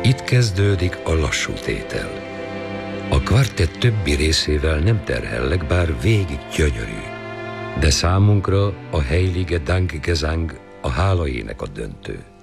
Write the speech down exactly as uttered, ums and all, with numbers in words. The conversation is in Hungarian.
Itt kezdődik a lassú tétel. A kvartett többi részével nem terhellek, bár végig gyönyörű. De számunkra a Heilige Dankgesang, a hálaének a döntő.